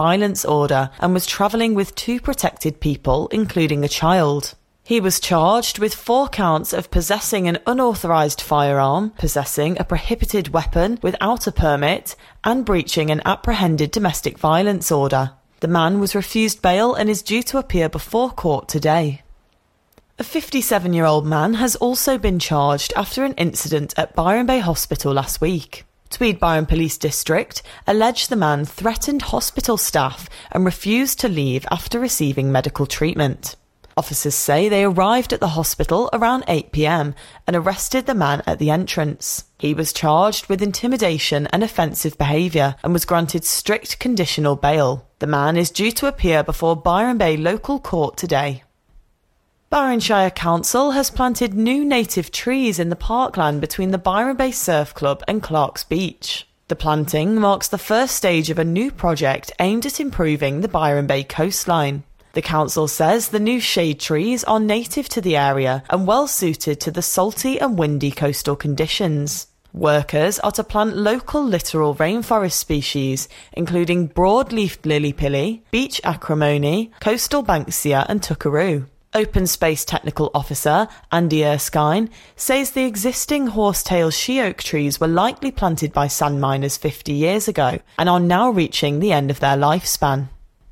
violence order and was travelling with 2 protected people, including a child. He was charged with 4 counts of possessing an unauthorised firearm, possessing a prohibited weapon without a permit, and breaching an apprehended domestic violence order. The man was refused bail and is due to appear before court today. A 57-year-old man has also been charged after an incident at Byron Bay Hospital last week. Tweed Byron Police District alleged the man threatened hospital staff and refused to leave after receiving medical treatment. Officers say they arrived at the hospital around 8 p.m. and arrested the man at the entrance. He was charged with intimidation and offensive behaviour and was granted strict conditional bail. The man is due to appear before Byron Bay Local Court today. Byron Shire Council has planted new native trees in the parkland between the Byron Bay Surf Club and Clark's Beach. The planting marks the first stage of a new project aimed at improving the Byron Bay coastline. The council says the new shade trees are native to the area and well suited to the salty and windy coastal conditions. Workers are to plant local littoral rainforest species, including broad-leafed lily-pilly, beach acrimony, coastal banksia and tuckaroo. Open Space Technical Officer Andy Erskine says the existing horsetail sheoak trees were likely planted by sand miners 50 years ago and are now reaching the end of their lifespan.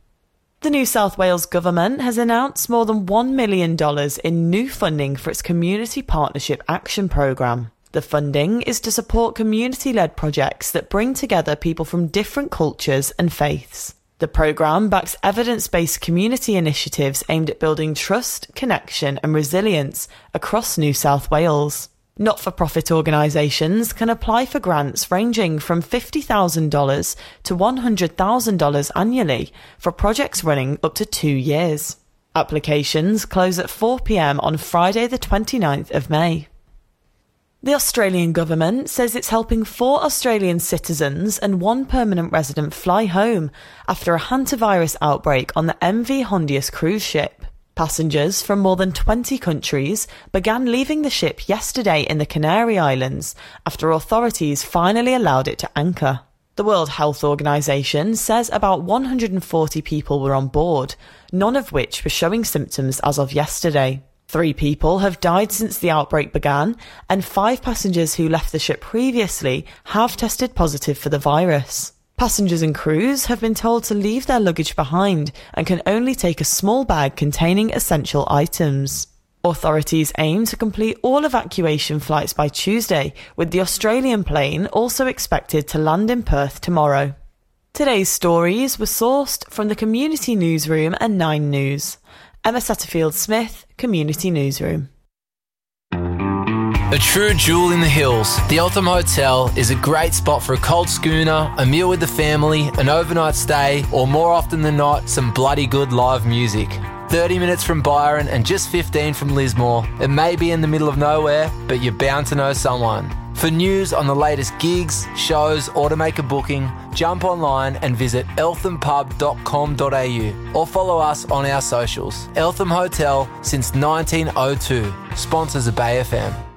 The New South Wales Government has announced more than $1 million in new funding for its Community Partnership Action Programme. The funding is to support community-led projects that bring together people from different cultures and faiths. The programme backs evidence-based community initiatives aimed at building trust, connection and resilience across New South Wales. Not-for-profit organisations can apply for grants ranging from $50,000 to $100,000 annually for projects running up to 2 years. Applications close at 4 p.m. on Friday the 29th of May. The Australian government says it's helping 4 Australian citizens and 1 permanent resident fly home after a hantavirus outbreak on the MV Hondius cruise ship. Passengers from more than 20 countries began leaving the ship yesterday in the Canary Islands after authorities finally allowed it to anchor. The World Health Organization says about 140 people were on board, none of which were showing symptoms as of yesterday. 3 people have died since the outbreak began, and 5 passengers who left the ship previously have tested positive for the virus. Passengers and crews have been told to leave their luggage behind and can only take a small bag containing essential items. Authorities aim to complete all evacuation flights by Tuesday, with the Australian plane also expected to land in Perth tomorrow. Today's stories were sourced from the Community Newsroom and 9 News. Emma Satterfield-Smith, Community Newsroom. A true jewel in the hills, the Eltham Hotel is a great spot for a cold schooner, a meal with the family, an overnight stay, or more often than not, some bloody good live music. 30 minutes from Byron and just 15 from Lismore. It may be in the middle of nowhere, but you're bound to know someone. For news on the latest gigs, shows, or to make a booking, jump online and visit elthampub.com.au or follow us on our socials. Eltham Hotel since 1902. Sponsors of Bay FM.